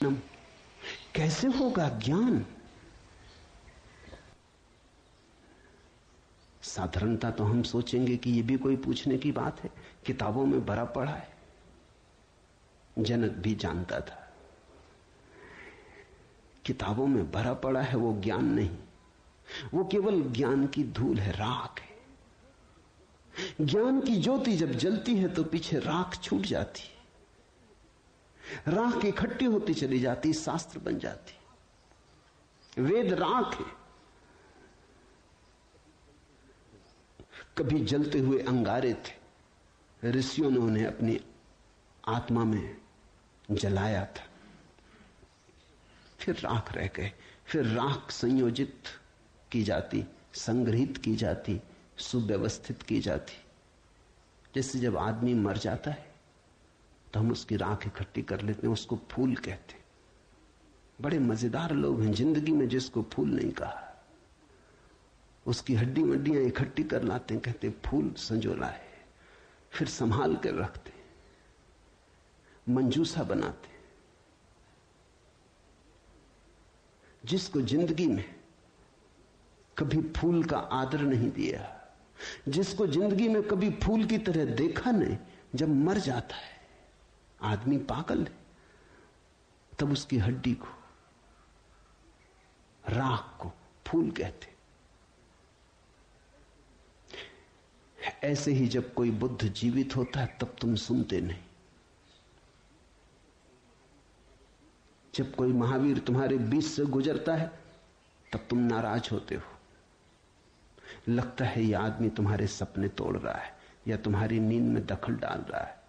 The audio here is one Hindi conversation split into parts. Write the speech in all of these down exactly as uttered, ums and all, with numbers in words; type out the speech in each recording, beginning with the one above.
कैसे होगा ज्ञान? साधारणता तो हम सोचेंगे कि यह भी कोई पूछने की बात है, किताबों में भरा पड़ा है। जनक भी जानता था किताबों में भरा पड़ा है वो ज्ञान नहीं, वो केवल ज्ञान की धूल है, राख है। ज्ञान की ज्योति जब जलती है तो पीछे राख छूट जाती है, राख इकट्ठी होती चली जाती, शास्त्र बन जाती। वेद राख है। कभी जलते हुए अंगारे थे, ऋषियों ने उन्हें अपनी आत्मा में जलाया था, फिर राख रह गए। फिर राख संयोजित की जाती, संग्रहित की जाती, सुव्यवस्थित की जाती। जैसे जब आदमी मर जाता है तो हम उसकी राख इकट्ठी कर लेते हैं, उसको फूल कहते हैं। बड़े मजेदार लोग हैं जिंदगी में जिसको फूल नहीं कहा। उसकी हड्डी वड्डियां इकट्ठी कर लाते हैं, कहते फूल संजोला है, फिर संभाल कर रखते, मंजूसा बनाते। जिसको जिंदगी में कभी फूल का आदर नहीं दिया, जिसको जिंदगी में कभी फूल की तरह देखा नहीं, जब मर जाता है आदमी पागल है, तब उसकी हड्डी को, राख को फूल कहते। ऐसे ही जब कोई बुद्ध जीवित होता है तब तुम सुनते नहीं। जब कोई महावीर तुम्हारे बीच से गुजरता है तब तुम नाराज होते हो। लगता है यह आदमी तुम्हारे सपने तोड़ रहा है या तुम्हारी नींद में दखल डाल रहा है।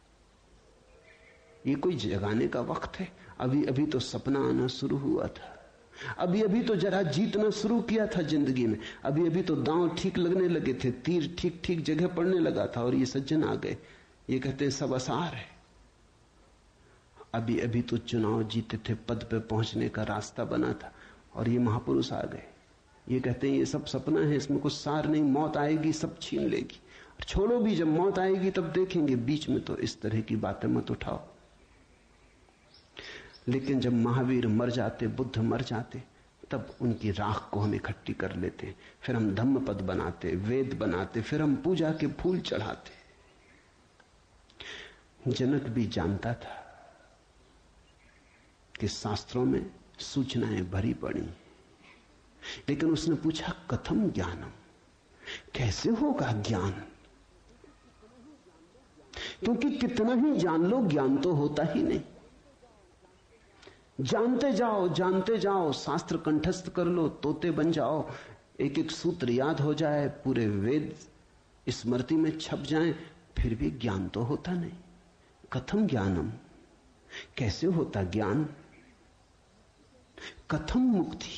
ये कोई जगाने का वक्त है? अभी अभी तो सपना आना शुरू हुआ था, अभी अभी तो जरा जीतना शुरू किया था जिंदगी में, अभी अभी तो दांव ठीक लगने लगे थे, तीर ठीक ठीक जगह पड़ने लगा था, और ये सज्जन आ गए, ये कहते हैं सब आसार है। अभी अभी तो चुनाव जीते थे, पद पे पहुंचने का रास्ता बना था, और ये महापुरुष आ गए, ये कहते हैं ये सब सपना है, इसमें कुछ सार नहीं, मौत आएगी सब छीन लेगी। छोड़ो भी, जब मौत आएगी तब देखेंगे, बीच में तो इस तरह की बातें मत उठाओ। लेकिन जब महावीर मर जाते, बुद्ध मर जाते, तब उनकी राख को हम इकट्ठी कर लेते, फिर हम धम्म पद बनाते, वेद बनाते, फिर हम पूजा के फूल चढ़ाते। जनक भी जानता था कि शास्त्रों में सूचनाएं भरी पड़ी, लेकिन उसने पूछा कथम ज्ञानम, कैसे होगा ज्ञान? क्योंकि कितना ही जान लो ज्ञान तो होता ही नहीं। जानते जाओ जानते जाओ, शास्त्र कंठस्थ कर लो, तोते बन जाओ, एक एक सूत्र याद हो जाए, पूरे वेद स्मृति में छप जाएं, फिर भी ज्ञान तो होता नहीं। कथम ज्ञानम, कैसे होता ज्ञान? कथम मुक्ति,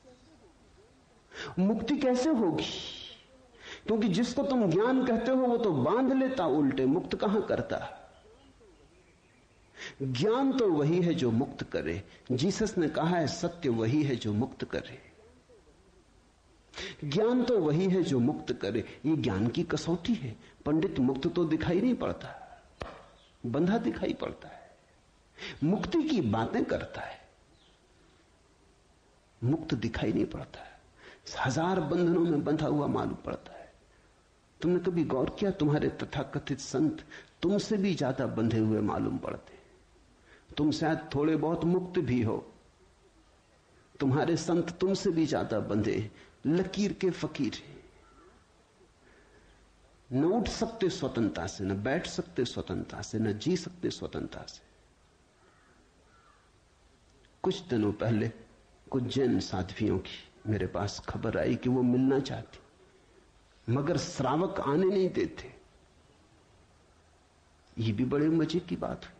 मुक्ति कैसे होगी? क्योंकि जिसको तुम ज्ञान कहते हो वो तो बांध लेता उल्टे, मुक्त कहां करता। ज्ञान तो वही है जो मुक्त करे। जीसस ने कहा है सत्य वही है जो मुक्त करे, ज्ञान तो वही है जो मुक्त करे। ये ज्ञान की कसौटी है। पंडित मुक्त तो दिखाई नहीं पड़ता, बंधा दिखाई पड़ता है, मुक्ति की बातें करता है, मुक्त दिखाई नहीं पड़ता है, हजार बंधनों में बंधा हुआ मालूम पड़ता है। तुमने कभी गौर किया, तुम्हारे तथाकथित संत तुमसे भी ज्यादा बंधे हुए मालूम पड़ते। तुम शायद थोड़े बहुत मुक्त भी हो, तुम्हारे संत तुमसे भी ज्यादा बंधे, लकीर के फकीर हैं। न उठ सकते स्वतंत्रता से, न बैठ सकते स्वतंत्रता से, न जी सकते स्वतंत्रता से। कुछ दिनों पहले कुछ जैन साध्वियों की मेरे पास खबर आई कि वो मिलना चाहती, मगर श्रावक आने नहीं देते। ये भी बड़े मजे की बात है।